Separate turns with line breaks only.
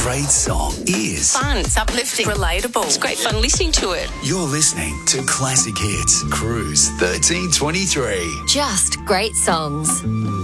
great song is.
Fun, it's uplifting, relatable. It's great fun listening to it.
You're listening to Classic Hits Cruise 1323.
Just great songs.